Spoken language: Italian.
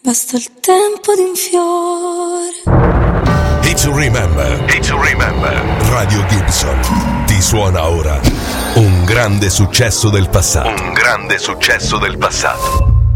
basta il tempo di un fiore. Hit to Remember. Hit to Remember. Radio Gibson ti suona ora un grande successo del passato. Un grande successo del passato.